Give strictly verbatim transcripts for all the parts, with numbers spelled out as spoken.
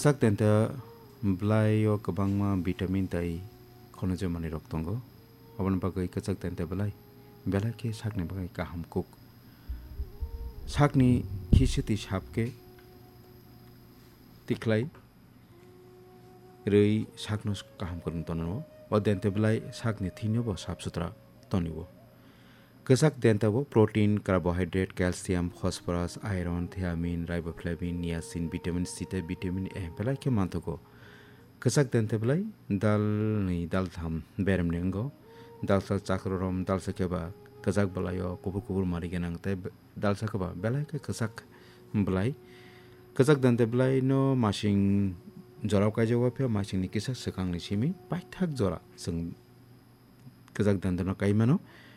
kesak denta belai o kebangma vitamin tai kono je mani rok tongo abon bagai kesak denta belai belai ke sakni bagai kaham kuk sakni kisiti sapke tiklai rei sakno kaham kurun tono o denta belai sakni thinyo bo sap sutra toniwo kesak denta bo protein carbohydrate calcium phosphorus iron thiamine riboflavin niacin vitamin C te vitamin A belai ke mantogo kesak denta belai dal ni dal tham berem nengo dal sa chakrorom dal sa keba kesak belai o kubur kubur mari genang te dal sa keba belai ke kesak belai kesak denta belai no masing jorau ka jawa phe masing ni kesak sekang ni simi paithak jora sing kesak denta no kaimano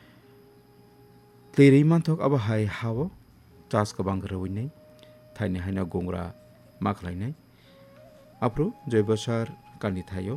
Tiri mantok aba hai hawo chas ka bang rawi nei thaini haina gongra maklai nei apro joibosar kani thayo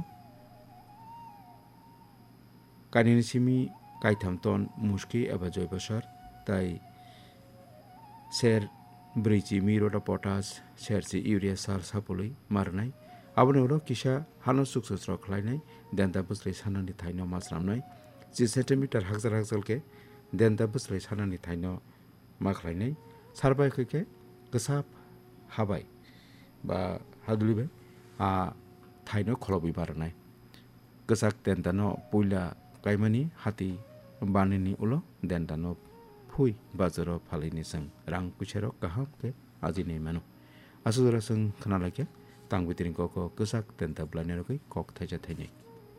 kani simi kaitham ton muski aba joibosar tai ser brichi mirota potas serchi urea sar sapului marnai abone ro kisa hano suksosro khlai nei denta busle sanani thaino masram nei six centimeter hakjar hakjal ke denta busle sanani thaino maklai nei sarbai khike gesap habai ba hadulibe a thaino kholobi barnai gesak denta no puila kaimani hati banini ulo denta no phui bazaro phalini sang rang kuchero kaham ke ajini manu asudara sang khnala ke tangbitin ko ko gesak denta blane ro kai kok thaja thaini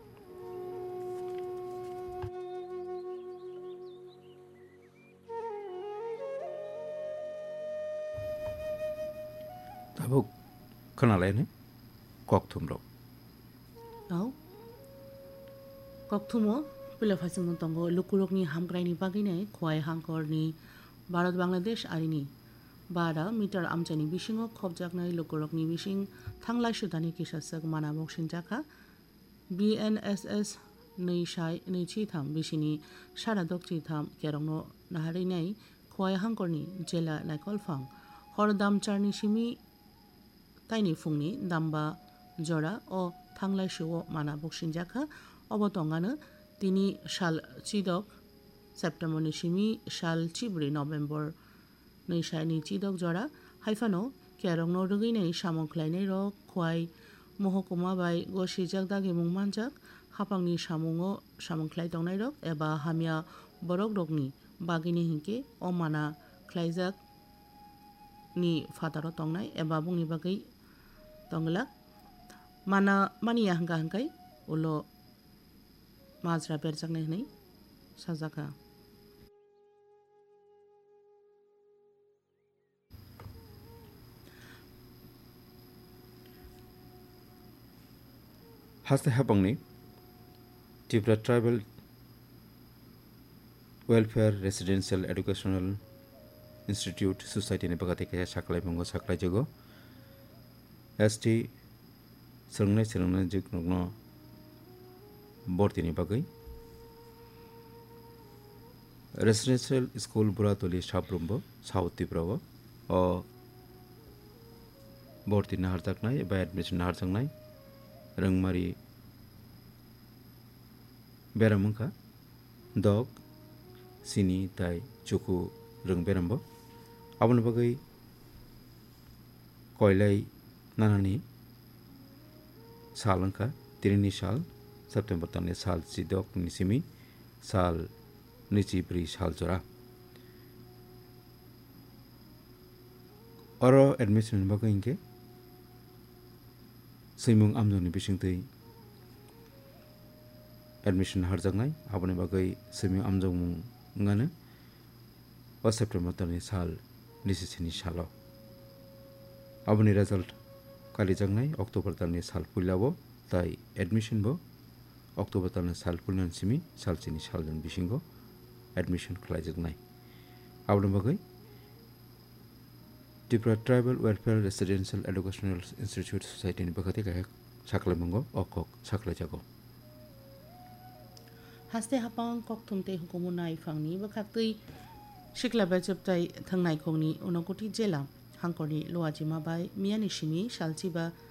tabuk khnala ne kok thumro au kok thumo pila phasing tongo lukurok ni hamkrai ni bagi nei khwai hangkor ni Bharat Bangladesh arini bara meter amchani bisingo khobjak nai lukurok ni bising thanglai sudani kisasak mana bokshin jaka B N S S nei shai nei chi tham bisini sara dokchi tham kerongno nahari nei khwai hangkor ni jela laikol phang hordam charni simi taini fungni damba jora o thanglai shuo mana bokshin jaka obotongano tini shal chidok September ni simi shal chibri November nei shani chidok jora haifano kerongno rugi nei samongklai nei ro khwai mohokuma bai gosi jagdagi mungmanjak hapangni samungo samongklai tongnai rok eba hamya borok rokni bagini hingke o mana khlaijak ni fataro tongnai eba bungni bagai tongla mana mania hangka hangkai ulo majra berjak nei nei sajaka haste habangni Tripura Tribal Welfare Residential Educational Institute Society ni bagate kaya saklai mongo saklai jogo S T serungnai serungnai jiknogno bortini bagai Residential School Buratoli Shabrumbo South Tibravo o bortini harjaknai eba admission harjaknai rangmari beramungka dog sini tai chuku rang berambo abon bagai koilai nanani salangka tirini sal September tane sal sidok nisimi sal nichi bri sal jora oro admission bagai inke seimung amjoni bisingtei admission harjangnai aboni bagai seimung amjong ngane o September tane sal nisini salo aboni result kali jangnai October tane sal pulabo tai admission bo October tane sal pulan simi sal chini saljon bisingo admission khlaijaknai aboni bagai Tripura Tribal Welfare Residential Educational Institute Society ni bakati ka saklai mongo okok saklai jago haste hapang kok thumte hukumunai phangni bakhaktui shikla bachaptai thangnai khongni unokoti jela hangkoni loajima bai miani simi shalchiba